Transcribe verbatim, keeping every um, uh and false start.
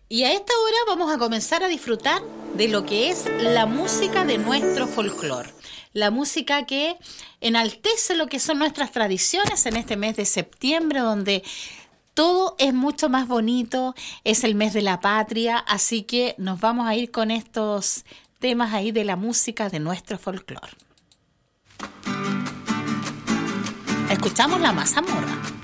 Y a esta hora vamos a comenzar a disfrutar de lo que es la música de nuestro folclore. La música que enaltece lo que son nuestras tradiciones en este mes de septiembre, donde todo es mucho más bonito, es el mes de la patria, así que nos vamos a ir con estos temas ahí de la música de nuestro folclore. Escuchamos la mazamorra.